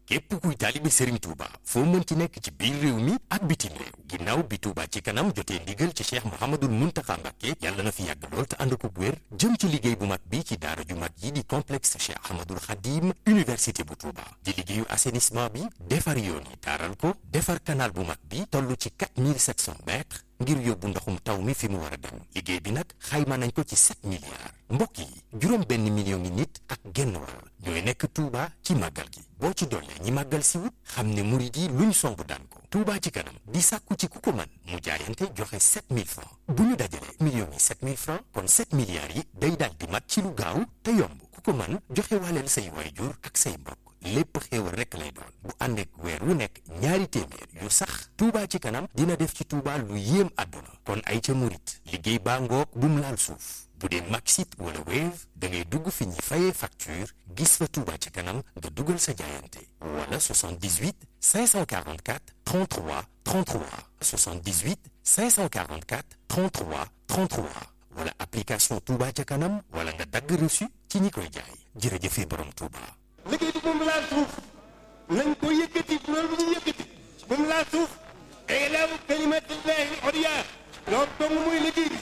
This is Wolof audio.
képp kuy taalibe Serigne Touba foo mënti nekk ci biir réew mi ak bitim réew ginnaaw bi Touba ci kanam jotee ndigal ci Cheikh Mouhamadoul Mountakha Mbacké yàlla na fi yàgg lool te ànd ko wér jëm ci liggéey bu mag bi ci daara ju mag yi di complexe Cheikh Ahmadoul Khadim université bu Touba di liggéeyu assainissement bi defar yoon yi taaral ko defar canal bu mag bi toll ci 4700 mètres ngir yóbbu ndoxum taw mi fi mu war a dem liggéey bi nag xayma nañ ko ci 7 milliards mbokk yi juróom benn million ngi nit ak genn wàll ñooy nekk Touba ci màggal gi boo ci dollee ñi màggal si wut xam ne murid yi luñ song daan ko Touba ci kanam di sàkku ci ku ko mën mu jaayante joxe 7000 francs bu ñu dajalee millions yi 7000 francs kon 7 milliards yi day daal di mat ci lu gaaw te yomb ku ko mën joxe waaleel say waajur ak say mbokk lépp xéewal rekk lay doon bu ànd ak weer wu nekk ñaari téeméer yu sax Touba ci kanam dina def ci Touba lu yéem àdduna kon ay ca murit liggéey baa ngoog bu mu laal suuf bu dee Maxit wala Wave da ngay dugg fi ñuy fayee facture gis fa Touba ci kanam nga dugal sa jaayante wala 78 544 33 33 78 544 33 33 wala application Touba ca kanam wala nga dagg reçu ci ñi koy jaay jërëjëfe borom Touba. liggéey bi moom laal suuf nañ ko yëkkati loolu bu ñu yëkkati moom laal suuf ilaahu kalimatillahi al-ulya loolu dong mooy liggéey bi